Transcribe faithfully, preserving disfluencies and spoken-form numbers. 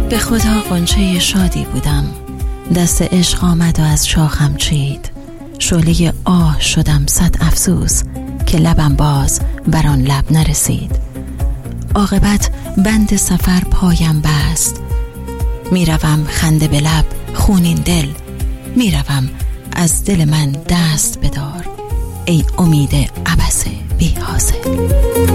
به خدا غنچه شادی بودم، دست عشق آمد و از شاخم چید. شعله آه شدم صد افسوس که لبم باز بر آن لب نرسید. عاقبت بند سفر پایم بست، میروم خنده به لب خونین دل. میروم از دل من دست بدار ای امید عبث بی حاصل.